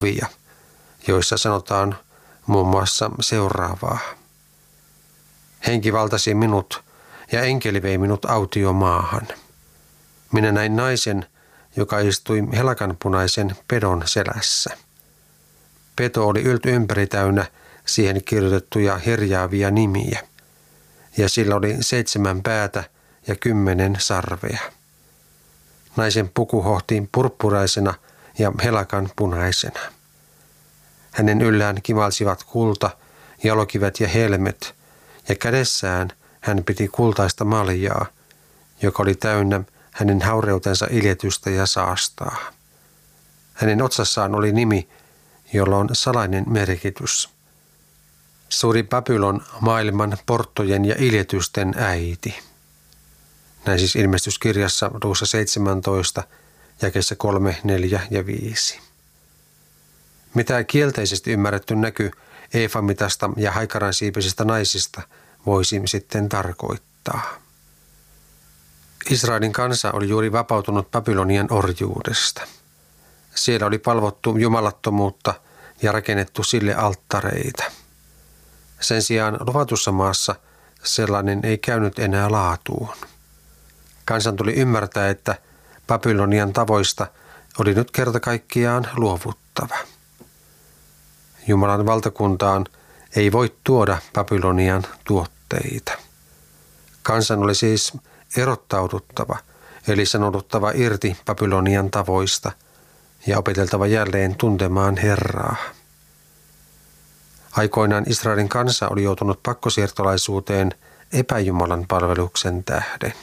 kuvia, joissa sanotaan muun muassa seuraavaa. Henki valtasi minut ja enkeli vei minut autiomaahan. Minä näin naisen, joka istui helakanpunaisen pedon selässä. Peto oli ympäri täynnä siihen kirjoitettuja herjaavia nimiä, ja sillä oli 7 päätä ja 10 sarvea. Naisen puku hohti purppuraisena ja helakan punaisena. Hänen yllään kimalsivat kulta, jalokivet ja helmet, ja kädessään hän piti kultaista maljaa, joka oli täynnä hänen haureutensa iljetystä ja saastaa. Hänen otsassaan oli nimi, jolla on salainen merkitys. Suuri Babylon, maailman porttojen ja iljetysten äiti. Näin siis ilmestyskirjassa luvussa 17, jakeissa 3, 4 ja 5. Mitä kielteisesti ymmärretty näky Eefamitasta ja haikaran siipisistä naisista voisi sitten tarkoittaa? Israelin kansa oli juuri vapautunut Babylonian orjuudesta. Siellä oli palvottu jumalattomuutta ja rakennettu sille alttareita. Sen sijaan luvatussa maassa sellainen ei käynyt enää laatuun. Kansan tuli ymmärtää, että Babylonian tavoista oli nyt kerta kaikkiaan luovuttava. Jumalan valtakuntaan ei voi tuoda Babylonian tuotteita. Kansan oli siis erottauduttava, eli sanouduttava irti Babylonian tavoista ja opeteltava jälleen tuntemaan Herraa. Aikoinaan Israelin kansa oli joutunut pakkosiirtolaisuuteen epäjumalan palveluksen tähden.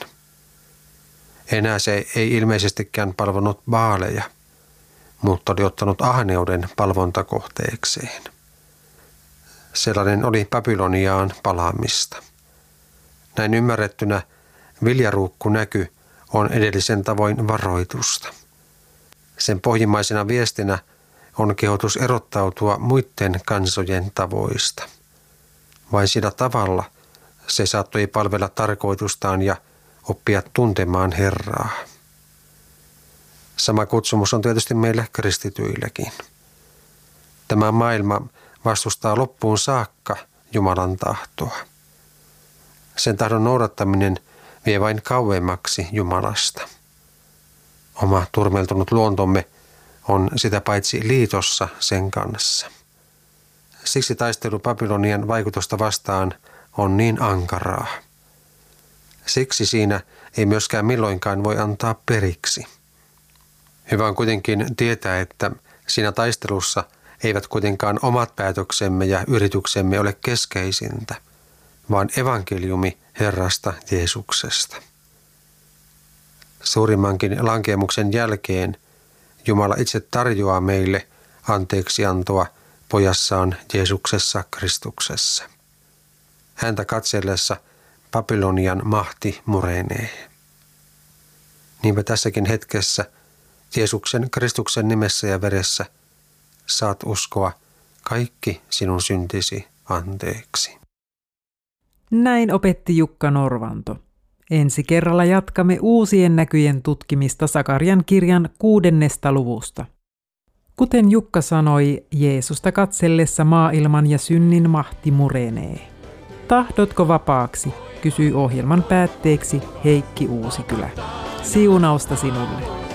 Enää se ei ilmeisestikään palvonut baaleja, mutta oli ottanut ahneuden palvontakohteekseen. Sellainen oli Babyloniaan palaamista. Näin ymmärrettynä viljaruukkunäky on edellisen tavoin varoitusta. Sen pohjimmaisena viestinä on kehotus erottautua muiden kansojen tavoista. Vain sillä tavalla se saattoi palvella tarkoitustaan ja oppia tuntemaan Herraa. Sama kutsumus on tietysti meille kristityilläkin. Tämä maailma vastustaa loppuun saakka Jumalan tahtoa. Sen tahdon noudattaminen vie vain kauemmaksi Jumalasta. Oma turmeltunut luontomme on sitä paitsi liitossa sen kanssa. Siksi taistelu Babylonian vaikutusta vastaan on niin ankaraa. Siksi siinä ei myöskään milloinkaan voi antaa periksi. Hyvä on kuitenkin tietää, että siinä taistelussa eivät kuitenkaan omat päätöksemme ja yrityksemme ole keskeisintä, vaan evankeliumi Herrasta Jeesuksesta. Suurimmankin lankeemuksen jälkeen Jumala itse tarjoaa meille anteeksiantoa pojassaan Jeesuksessa Kristuksessa. Häntä katsellessa Babylonian mahti murenee. Niinpä tässäkin hetkessä Jeesuksen Kristuksen nimessä ja veressä saat uskoa kaikki sinun syntisi anteeksi. Näin opetti Jukka Norvanto. Ensi kerralla jatkamme uusien näkyjen tutkimista Sakarian kirjan 6. luvusta. Kuten Jukka sanoi, Jeesusta katsellessa maailman ja synnin mahti murenee. Tahdotko vapaaksi, kysyi ohjelman päätteeksi Heikki Uusikylä. Siunausta sinulle.